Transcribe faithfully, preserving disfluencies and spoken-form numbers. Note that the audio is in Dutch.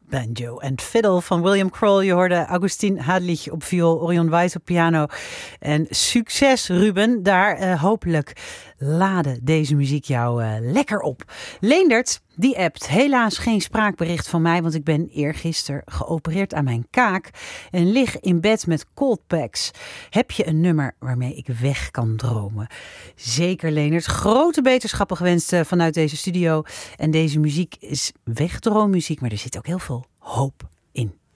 Banjo en Fiddle van William Kroll. Je hoorde Augustin Hadlich op viool, Orion Weiss op piano. En succes Ruben, daar uh, hopelijk laden deze muziek jou uh, lekker op. Leendert, die appt helaas geen spraakbericht van mij, want ik ben eergisteren geopereerd aan mijn kaak en lig in bed met cold packs. Heb je een nummer waarmee ik weg kan dromen? Zeker Leendert, grote beterschappen gewenst uh, vanuit deze studio. En deze muziek is wegdroommuziek, maar er zit ook heel veel hoop in.